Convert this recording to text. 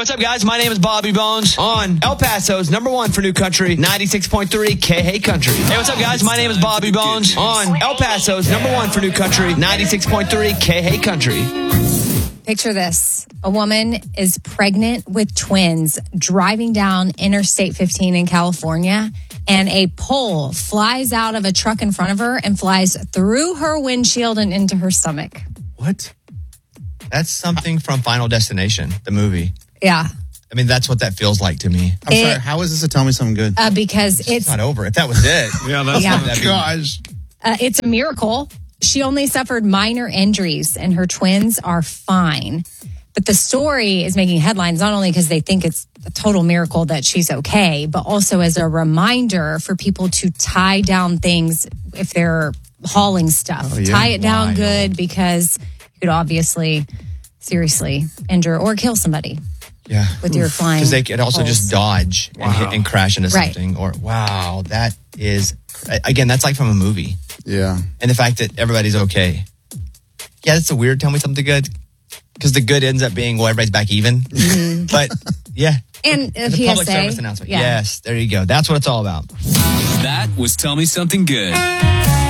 what's up, guys? My name is Bobby Bones on El Paso's #1 for New Country, 96.3 K Country. Hey, what's up, guys? My name is Bobby Bones on El Paso's #1 for New Country, 96.3 K Country. Picture this. A woman is pregnant with twins driving down Interstate 15 in California, and a pole flies out of a truck in front of her and flies through her windshield and into her stomach. What? That's something from Final Destination, the movie. Yeah. I mean, that's what that feels like to me. I'm sorry, how is this a Tell Me Something Good? Because It's not over. If that was it. Gosh. It's a miracle. She only suffered minor injuries, and her twins are fine. But the story is making headlines not only because they think it's a total miracle that she's okay, but also as a reminder for people to tie down things if they're hauling stuff. Oh, yeah. Tie it down Wild. good, because you could obviously seriously injure or kill somebody Yeah. with your flying. Because they could also just dodge and hit and crash into Right. something. Or, wow, that is, again, that's like from a movie. Yeah. And the fact that everybody's okay. Yeah, that's a weird Tell Me Something Good. Because the good ends up being, well, everybody's back even. But, yeah. And a It's a public PSA. service announcement. Yeah. Yes, there you go. That's what it's all about. That was Tell Me Something Good.